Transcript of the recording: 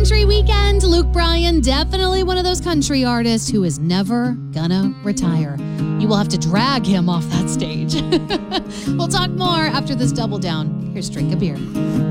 country weekend. Luke Bryan, definitely one of those country artists who is never gonna retire. You will have to drag him off that stage. We'll talk more after this double down. Here's Drink a Beer.